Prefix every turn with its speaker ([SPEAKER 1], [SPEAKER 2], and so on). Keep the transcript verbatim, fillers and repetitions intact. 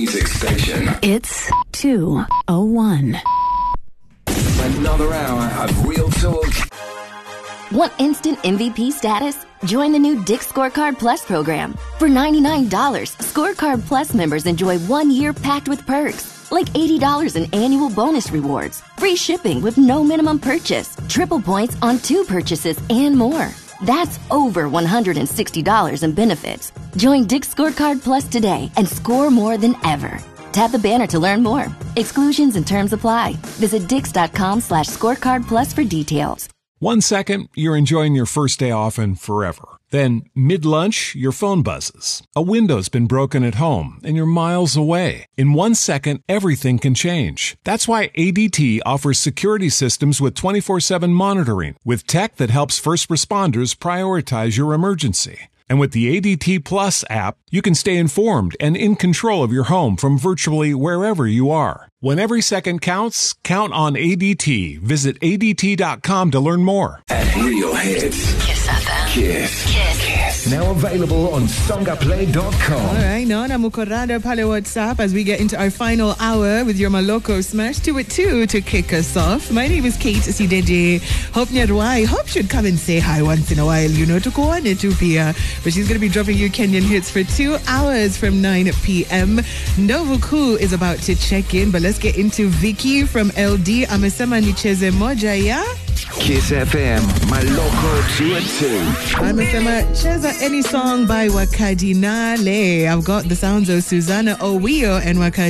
[SPEAKER 1] Music station.
[SPEAKER 2] It's two oh one.
[SPEAKER 1] Another hour of real talk.
[SPEAKER 3] Want instant M V P status? Join the new Dick Scorecard Plus program. For ninety-nine dollars, Scorecard Plus members enjoy one year packed with perks, like eighty dollars in annual bonus rewards, free shipping with no minimum purchase, triple points on two purchases, and more. That's over one hundred sixty dollars in benefits. Join Dick Scorecard Plus today and score more than ever. Tap the banner to learn more. Exclusions and terms apply. Visit dix.com slash scorecard plus for details.
[SPEAKER 4] One second, you're enjoying your first day off and forever. Then, mid-lunch, your phone buzzes. A window's been broken at home, and you're miles away. In one second, everything can change. That's why A D T offers security systems with twenty-four seven monitoring, with tech that helps first responders prioritize your emergency. And with the A D T Plus app, you can stay informed and in control of your home from virtually wherever you are. When every second counts, count on A D T. Visit A D T dot com to learn more.
[SPEAKER 1] At Real Hits.
[SPEAKER 2] Kiss F M.
[SPEAKER 1] Kiss.
[SPEAKER 2] Kiss.
[SPEAKER 1] Kiss. Now available on songa play dot com.
[SPEAKER 5] All right, now na mukorada pale WhatsApp as we get into our final hour with your Maloko Smash two at two to kick us off. My name is Kate Sideje. Hope Nyarwai. Hope should come and say hi once in a while, you know, to go on Ethiopia. But she's going to be dropping you Kenyan hits for two hours from nine p.m. Novuku is about to check in, but let's get into Vicky from L D. Amesema nicheze moja ya
[SPEAKER 1] Kiss F M, Maloko two at two.
[SPEAKER 5] Amesema cheza any song by Wakadinale. I've got the sounds of Susanna Owio and Wakadinale.